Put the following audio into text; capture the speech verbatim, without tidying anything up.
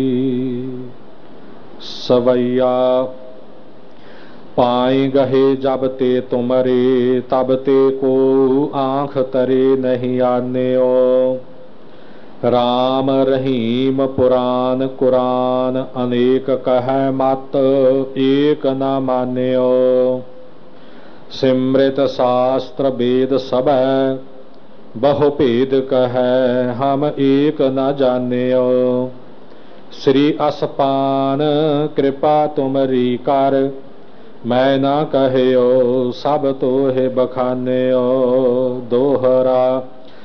सवैया पाए गहे जब ते तुमरे, तब ते को आँख तरे नहीं आन्यो। राम रहीम पुराण कुरान, अनेक कह मत एक न मान्यो। सिमृत शास्त्र वेद सब, बहु भेद कह हम एक न जान्यो। श्री असपान कृपा तुमरी कर, मैं न कहयो सब तोहे बखान्यो। दोहरा